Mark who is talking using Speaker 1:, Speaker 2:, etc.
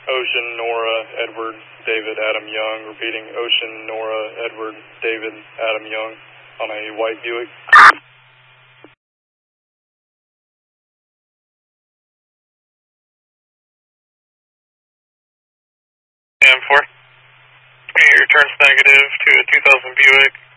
Speaker 1: Ocean, Nora, Edward, David, Adam Young. Repeating, Ocean, Nora, Edward, David, Adam Young on a white Buick. And 4. Your turn's negative to a 2000 Buick.